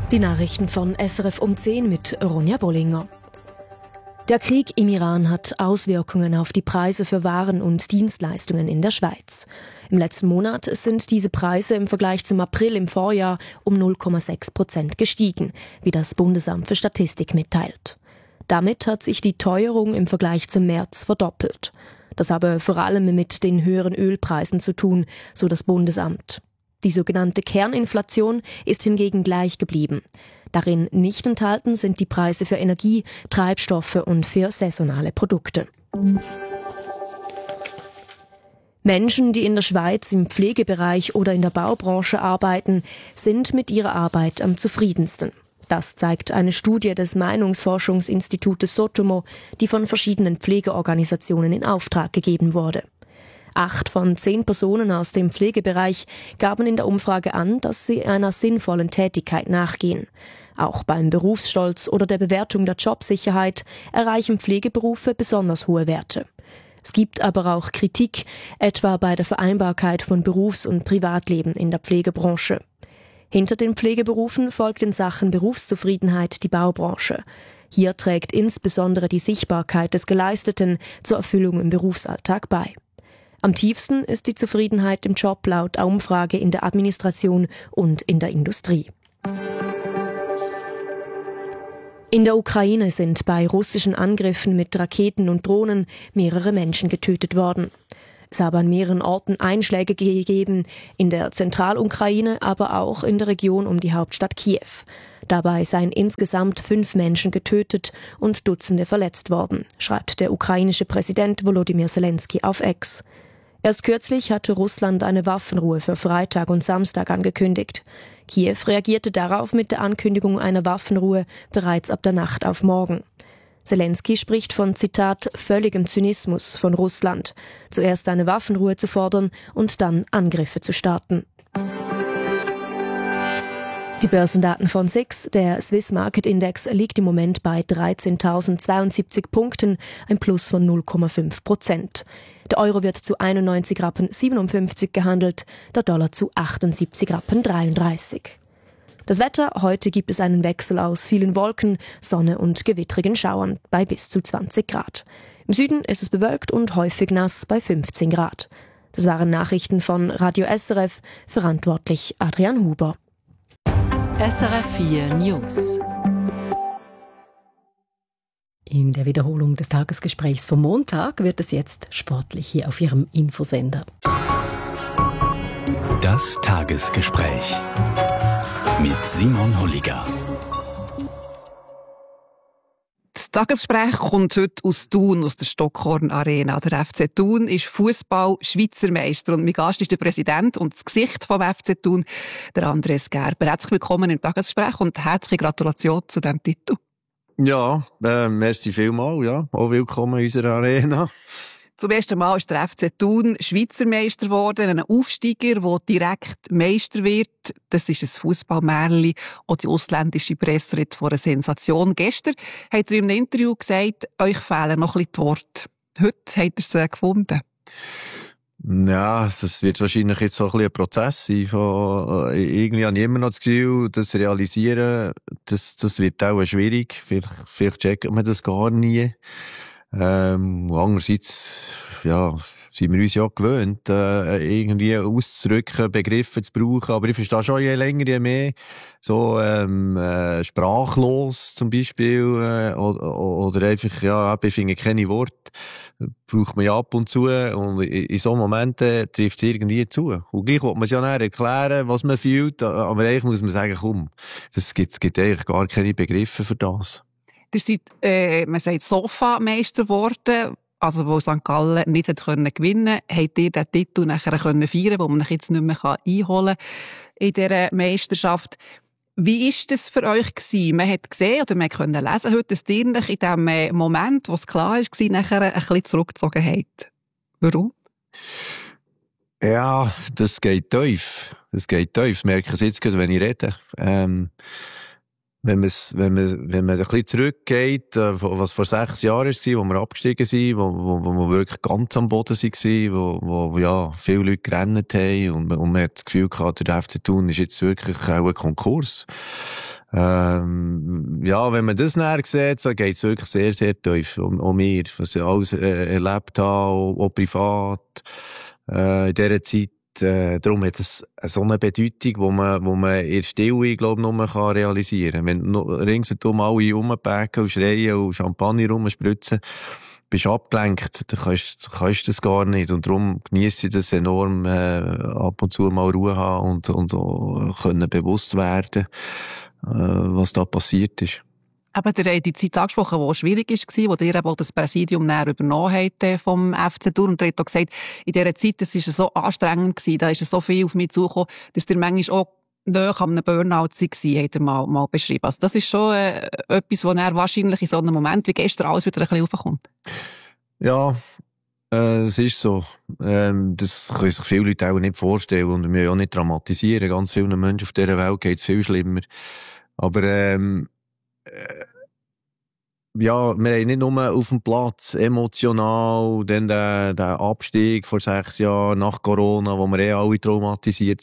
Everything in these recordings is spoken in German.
Die Nachrichten von SRF um 10 mit Ronja Bollinger. Der Krieg im Iran hat Auswirkungen auf die Preise für Waren und Dienstleistungen in der Schweiz. Im letzten Monat sind diese Preise im Vergleich zum April im Vorjahr um 0,6% gestiegen, wie das Bundesamt für Statistik mitteilt. Damit hat sich die Teuerung im Vergleich zum März verdoppelt. Das habe vor allem mit den höheren Ölpreisen zu tun, so das Bundesamt. Die sogenannte Kerninflation ist hingegen gleich geblieben. Darin nicht enthalten sind die Preise für Energie, Treibstoffe und für saisonale Produkte. Menschen, die in der Schweiz im Pflegebereich oder in der Baubranche arbeiten, sind mit ihrer Arbeit am zufriedensten. Das zeigt eine Studie des Meinungsforschungsinstitutes Sotomo, die von verschiedenen Pflegeorganisationen in Auftrag gegeben wurde. 8 von 10 Personen aus dem Pflegebereich gaben in der Umfrage an, dass sie einer sinnvollen Tätigkeit nachgehen. Auch beim Berufsstolz oder der Bewertung der Jobsicherheit erreichen Pflegeberufe besonders hohe Werte. Es gibt aber auch Kritik, etwa bei der Vereinbarkeit von Berufs- und Privatleben in der Pflegebranche. Hinter den Pflegeberufen folgt in Sachen Berufszufriedenheit die Baubranche. Hier trägt insbesondere die Sichtbarkeit des Geleisteten zur Erfüllung im Berufsalltag bei. Am tiefsten ist die Zufriedenheit im Job laut der Umfrage in der Administration und in der Industrie. In der Ukraine sind bei russischen Angriffen mit Raketen und Drohnen mehrere Menschen getötet worden. Es habe an mehreren Orten Einschläge gegeben, in der Zentralukraine, aber auch in der Region um die Hauptstadt Kiew. Dabei seien insgesamt 5 Menschen getötet und Dutzende verletzt worden, schreibt der ukrainische Präsident Volodymyr Zelensky auf X. Erst kürzlich hatte Russland eine Waffenruhe für Freitag und Samstag angekündigt. Kiew reagierte darauf mit der Ankündigung einer Waffenruhe bereits ab der Nacht auf morgen. Zelensky spricht von, Zitat, völligem Zynismus von Russland, zuerst eine Waffenruhe zu fordern und dann Angriffe zu starten. Die Börsendaten von SIX, der Swiss Market Index, liegt im Moment bei 13.072 Punkten, ein Plus von 0,5%. Der Euro wird zu 91,57 Rappen gehandelt, der Dollar zu 78,33 Rappen. Das Wetter: Heute gibt es einen Wechsel aus vielen Wolken, Sonne und gewittrigen Schauern bei bis zu 20 Grad. Im Süden ist es bewölkt und häufig nass bei 15 Grad. Das waren Nachrichten von Radio SRF, verantwortlich Adrian Huber. SRF 4 News. In der Wiederholung des Tagesgesprächs vom Montag wird es jetzt sportlich hier auf Ihrem Infosender. Das Tagesgespräch mit Simon Holliger. Das Tagesgespräch kommt heute aus Thun, aus der Stockhorn Arena. Der FC Thun ist Fußball-Schweizer Meister und mein Gast ist der Präsident und das Gesicht vom FC Thun, der Andres Gerber. Herzlich willkommen im Tagesgespräch und herzliche Gratulation zu diesem Titel. Ja, merci vielmals, ja. Auch willkommen in unserer Arena. Zum ersten Mal ist der FC Thun Schweizer Meister geworden, ein Aufsteiger, der direkt Meister wird. Das ist ein Fußballmärchen. Auch die ausländische Presse redet von einer Sensation. Gestern hat er in einem Interview gesagt, euch fehlen noch ein bisschen die Worte. Heute hat er sie gefunden. Ja, das wird wahrscheinlich jetzt so ein bisschen ein Prozess sein. Irgendwie habe ich immer noch das Gefühl, das realisieren, das wird auch schwierig. Vielleicht checkt man das gar nie. Andererseits, ja, sind wir uns ja gewöhnt, irgendwie auszudrücken, Begriffe zu brauchen. Aber ich verstehe schon je länger, je mehr, so, sprachlos zum Beispiel, oder einfach, ja, ich finde keine Worte, braucht man ja ab und zu. Und in so Momenten trifft es irgendwie zu. Und gleich will man es ja näher erklären, was man fühlt, aber eigentlich muss man sagen, komm, es gibt eigentlich gar keine Begriffe für das. Ihr seid, man sagt, Sofa-Meister geworden, also wo St. Gallen nicht gewinnen konnte. Habt ihr den Titel nachher feiern können, wo man euch jetzt nicht mehr einholen kann in dieser Meisterschaft? Wie ist das für euch gewesen? Man hat gesehen, oder man konnte lesen heute, dass ihr euch in dem Moment, wo es klar war, nachher ein bisschen zurückgezogen habt. Warum? Ja, das geht tief. Das merke ich jetzt gerade, wenn ich rede. Wenn man ein bisschen zurückgeht, was vor 6 Jahren war, wo wir abgestiegen sind, wo wir wirklich ganz am Boden waren, wo ja, viele Leute gerannt haben und man hat das Gefühl gehabt, der FC Thun ist jetzt wirklich auch ein Konkurs. Wenn man das näher sieht, so geht's wirklich sehr, sehr tief. Um mir, was ich alles erlebt habe, auch privat, in dieser Zeit. Darum hat es so eine Bedeutung, wo man in der Stille, glaube ich, nur kann realisieren kann. Wenn ringsherum alle rumpacken und schreien und Champagner rumspritzen, bist du abgelenkt, dann kannst du das gar nicht. Und darum genieße ich das enorm, ab und zu mal Ruhe haben und auch können bewusst werden, was da passiert ist. Aber ihr habt die Zeit angesprochen, die schwierig war, wo ihr eben auch das Präsidium näher übernommen habt vom FC Thun. Und ihr habt auch gesagt, in dieser Zeit, das war so anstrengend gewesen, da ist so viel auf mich zugekommen, dass ihr manchmal auch nahe an einem Burnout war, hat er mal beschrieben. Also das ist schon etwas, wo er wahrscheinlich in so einem Moment wie gestern alles wieder ein bisschen raufkommt. Ja, es ist so. Das können sich viele Leute auch nicht vorstellen und wir auch nicht dramatisieren. Ganz vielen Menschen auf dieser Welt geht es viel schlimmer. Aber wir haben nicht nur auf dem Platz emotional, dann der Abstieg vor 6 Jahren nach Corona, wo wir alle traumatisiert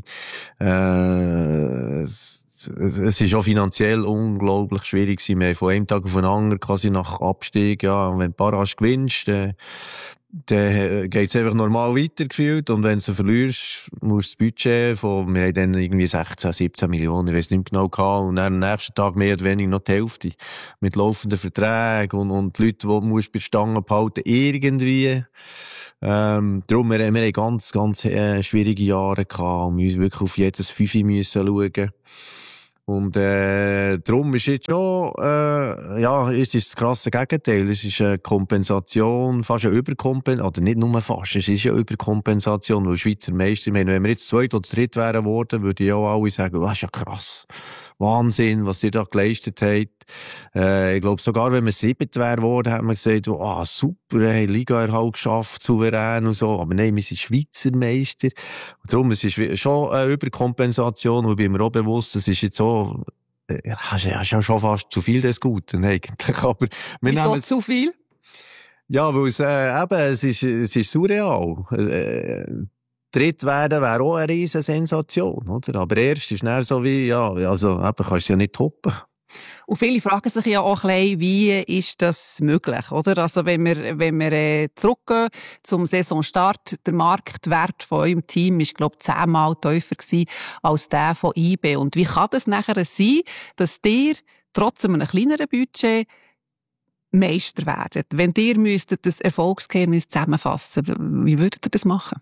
waren. Es ist auch finanziell unglaublich schwierig gewesen. Wir haben von einem Tag auf den anderen quasi nach Abstieg, und wenn du Barrage gewinnst, dann geht's einfach normal weitergeführt. Und wenn du verlierst, musst du das Budget von, wir haben dann irgendwie 16, 17 Millionen, ich weiss nicht mehr genau gehabt, und dann am nächsten Tag mehr oder weniger noch die Hälfte. Mit laufenden Verträgen und die Leute, die musst bei der Stange behalten, irgendwie. Darum, wir haben ganz, ganz schwierige Jahre gehabt und müssen wirklich auf jedes Fünfe schauen. Und darum ist jetzt schon, es ist das krasse Gegenteil. Es ist eine Kompensation, fast eine Überkompensation, oder nicht nur fast, es ist eine Überkompensation, weil Schweizer Meister, ich meine, wenn wir jetzt 2. oder 3. wären worden, würde ich auch alle sagen, das ist ja krass. Wahnsinn, was ihr da geleistet habt. Ich glaube, sogar wenn wir 7. wären worden, hat man gesagt, super, hey, Liga-Erhalt geschafft, souverän und so. Aber nein, wir sind Schweizer Meister. Und darum, es ist schon eine Überkompensation, und ich bin mir auch bewusst, es ist jetzt so, hast ja schon fast zu viel des Guten, eigentlich. Aber wir Wieso nehmen zu viel? Ja, weil es ist surreal. Dritt werden wäre auch eine riesen Sensation, oder? Aber erst ist dann so wie, kannst du es ja nicht toppen. Und viele fragen sich ja auch ein bisschen, wie ist das möglich, oder? Also, wenn wir zurückgehen zum Saisonstart, der Marktwert von eurem Team ist, glaube ich, 10-mal tiefer gewesen als der von IB. Und wie kann das nachher sein, dass ihr trotz einem kleineren Budget Meister werdet? Wenn ihr müsstet das Erfolgsgeheimnis zusammenfassen, wie würdet ihr das machen?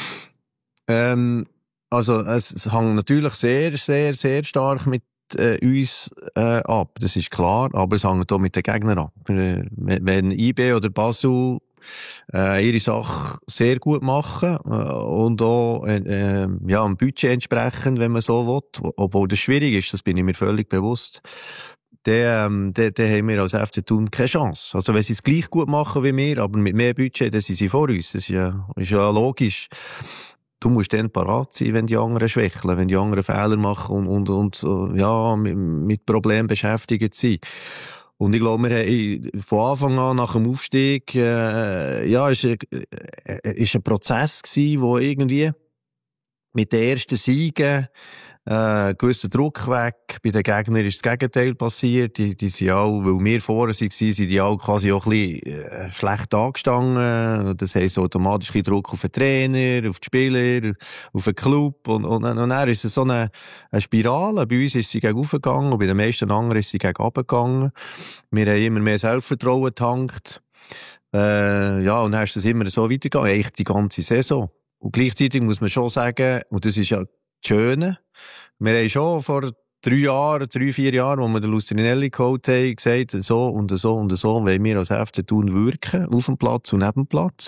Also, es hängt natürlich sehr, sehr, sehr stark mit uns ab, das ist klar, aber es hängt auch mit den Gegnern ab. Wenn IB oder Basel ihre Sache sehr gut machen und auch am Budget entsprechend, wenn man so will, obwohl das schwierig ist, das bin ich mir völlig bewusst, dann haben wir als FC Thun keine Chance. Also wenn sie es gleich gut machen wie wir, aber mit mehr Budget, dann sind sie vor uns. Das ist ja logisch. Du musst dann parat sein, wenn die anderen schwächeln, wenn die anderen Fehler machen und mit Problemen beschäftigt sind. Und ich glaube, wir haben von Anfang an nach dem Aufstieg, ist ein Prozess gewesen, wo irgendwie mit den ersten Siegen gewisser Druck weg. Bei den Gegnern ist das Gegenteil passiert. Die sind auch, weil wir vorher waren, sind die auch quasi auch ein bisschen schlecht angestanden. Das heisst automatisch ein Druck auf den Trainer, auf die Spieler, auf den Club. Und dann ist es so eine Spirale. Bei uns ist sie gegen aufgegangen und bei den meisten anderen ist sie gegen runtergegangen. Wir haben immer mehr Selbstvertrauen getankt. Und dann ist das immer so weitergegangen. Eigentlich die ganze Saison. Und gleichzeitig muss man schon sagen, und das ist ja das Schöne, wir haben schon vor 3-4 Jahren, wo wir den Lustrinelli geholt haben, gesagt, so und so und so wollen wir als FC Thun wirken, auf dem Platz und neben dem Platz.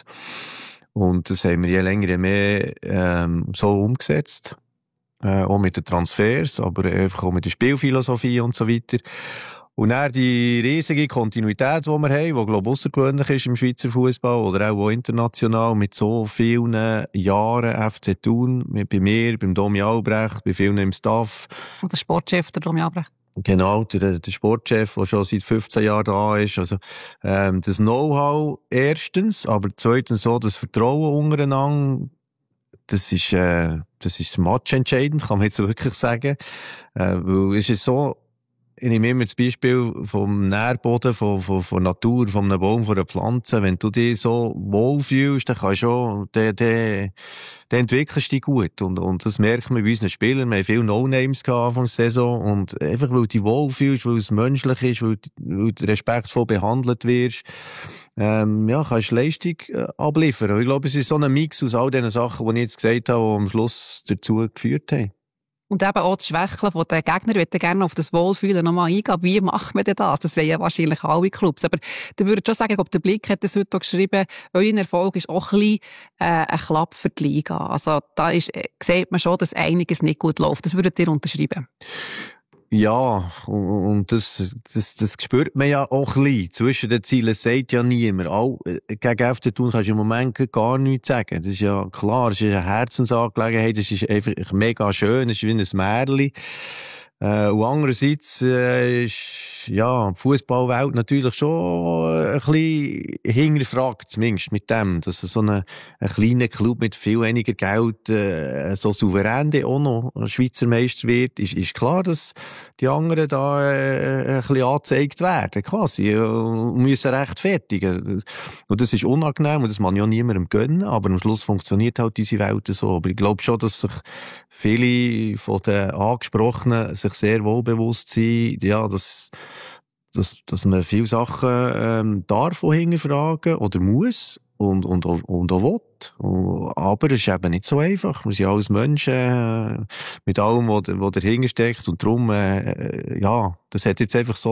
Und das haben wir je länger, je mehr so umgesetzt. Auch mit den Transfers, aber einfach auch mit der Spielphilosophie und so weiter. Und dann die riesige Kontinuität, die wir haben, die, glaube ich, aussergewöhnlich ist im Schweizer Fußball oder auch international, mit so vielen Jahren FC Thun, bei mir, beim Domi Albrecht, bei vielen im Staff. Und der Sportchef, der Domi Albrecht. Genau, der Sportchef, der schon seit 15 Jahren da ist. Also, das Know-how erstens, aber zweitens so das Vertrauen untereinander, das ist matchentscheidend, kann man jetzt wirklich sagen. Weil es ist so, ich nehme immer das Beispiel vom Nährboden, von Natur, von einem Baum, von einer Pflanze. Wenn du dich so wohlfühlst, dann kannst du schon, dann entwickelst du dich gut. Und das merken wir bei unseren Spielern. Wir haben viele No-Names gehabt Anfang der Saison. Und einfach, weil du dich wohlfühlst, weil es menschlich ist, weil du respektvoll behandelt wirst, kannst du Leistung abliefern. Und ich glaube, es ist so ein Mix aus all diesen Sachen, die ich jetzt gesagt habe, die am Schluss dazu geführt haben. Und eben auch das Schwächeln von den Gegnern, ich würde gerne auf das Wohlfühlen nochmal eingehen. Wie macht man denn das? Das wollen ja wahrscheinlich alle Clubs. Aber da würde ich schon sagen, ich glaube, der Blick hat das heute auch geschrieben, euer Erfolg ist auch ein bisschen ein Klapp für die Liga. Also da sieht man schon, dass einiges nicht gut läuft. Das würdet ihr unterschreiben? Ja, und das spürt man ja auch ein bisschen. Zwischen den Zielen sagt ja niemand. Gegen FC Thun kannst du im Moment gar nichts sagen. Das ist ja klar, es ist eine Herzensangelegenheit, es ist einfach mega schön, es ist wie ein Märchen. Und andererseits ist die Fußballwelt natürlich schon ein bisschen hinterfragt, zumindest mit dem, dass so ein kleiner Club mit viel weniger Geld so souverän auch noch Schweizer Meister wird. Ist klar, dass die anderen da ein bisschen angezeigt werden, quasi, und müssen rechtfertigen. Und das ist unangenehm und das man ja niemandem gönnen, aber am Schluss funktioniert halt diese Welt so. Aber ich glaube schon, dass sich viele von den Angesprochenen sich sehr wohl bewusst sind, ja, dass man viele Sachen darf hinterfragen oder muss und auch will. Aber es ist eben nicht so einfach. Wir sind alles Menschen mit allem, was dahinter steckt. Und darum, das hat jetzt einfach so